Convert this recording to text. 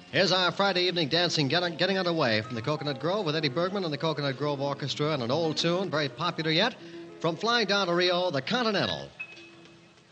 Here's our Friday evening dancing getting underway from the Coconut Grove with Eddie Bergman and the Coconut Grove Orchestra and an old tune, very popular yet, from Flying Down to Rio, the Continental.